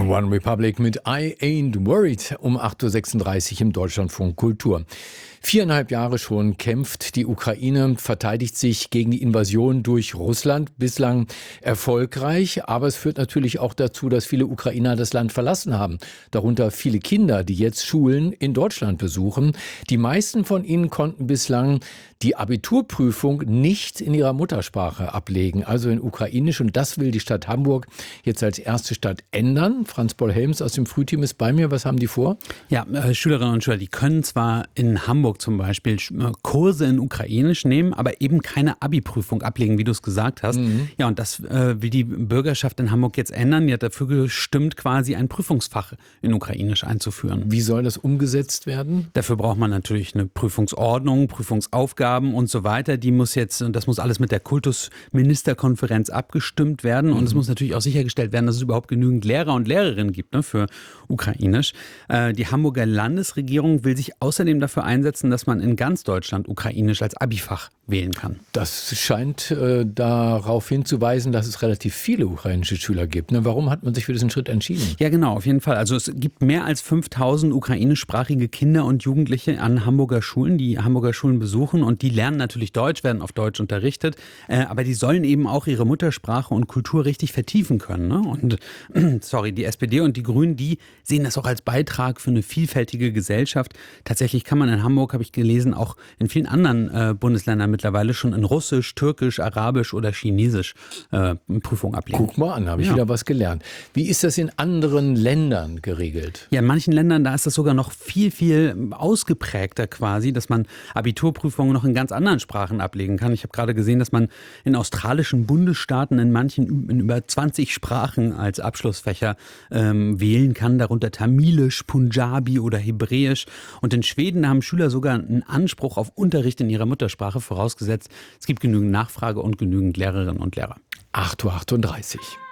One Republic mit I Ain't Worried um 8.36 Uhr im Deutschlandfunk Kultur. 4,5 Jahre schon kämpft die Ukraine, verteidigt sich gegen die Invasion durch Russland. Bislang erfolgreich, aber es führt natürlich auch dazu, dass viele Ukrainer das Land verlassen haben. Darunter viele Kinder, die jetzt Schulen in Deutschland besuchen. Die meisten von ihnen konnten bislang die Abiturprüfung nicht in ihrer Muttersprache ablegen, also in Ukrainisch. Und das will die Stadt Hamburg jetzt als erste Stadt ändern. Franz-Paul Helms aus dem Frühteam ist bei mir. Was haben die vor? Ja, Schülerinnen und Schüler, die können zwar in Hamburg zum Beispiel Kurse in Ukrainisch nehmen, aber eben keine Abi-Prüfung ablegen, wie du es gesagt hast. Ja, und das will die Bürgerschaft in Hamburg jetzt ändern. Die hat dafür gestimmt, quasi ein Prüfungsfach in Ukrainisch einzuführen. Wie soll das umgesetzt werden? Dafür braucht man natürlich eine Prüfungsordnung, Prüfungsaufgaben und so weiter. Das muss alles mit der Kultusministerkonferenz abgestimmt werden. Und es muss natürlich auch sichergestellt werden, dass es überhaupt genügend Lehrer und Lehrerinnen gibt, ne, für Ukrainisch. Die Hamburger Landesregierung will sich außerdem dafür einsetzen, dass man in ganz Deutschland Ukrainisch als Abifach wählen kann. Das scheint darauf hinzuweisen, dass es relativ viele ukrainische Schüler gibt. Ne? Warum hat man sich für diesen Schritt entschieden? Ja, genau, auf jeden Fall. Also es gibt mehr als 5.000 ukrainischsprachige Kinder und Jugendliche an Hamburger Schulen, die Hamburger Schulen besuchen, und die lernen natürlich Deutsch, werden auf Deutsch unterrichtet, aber die sollen eben auch ihre Muttersprache und Kultur richtig vertiefen können. Ne? Und die SPD und die Grünen, die sehen das auch als Beitrag für eine vielfältige Gesellschaft. Tatsächlich kann man in Hamburg, habe ich gelesen, auch in vielen anderen Bundesländern mittlerweile schon in Russisch, Türkisch, Arabisch oder Chinesisch Prüfung ablegen. Guck mal an, habe ich wieder was gelernt. Wie ist das in anderen Ländern geregelt? Ja, in manchen Ländern, da ist das sogar noch viel, viel ausgeprägter quasi, dass man Abiturprüfungen noch in ganz anderen Sprachen ablegen kann. Ich habe gerade gesehen, dass man in australischen Bundesstaaten in manchen in über 20 Sprachen als Abschlussfächer wählen kann, darunter Tamilisch, Punjabi oder Hebräisch. Und in Schweden haben Schüler sogar einen Anspruch auf Unterricht in ihrer Muttersprache, vorausgesetzt, es gibt genügend Nachfrage und genügend Lehrerinnen und Lehrer. 8.38 Uhr.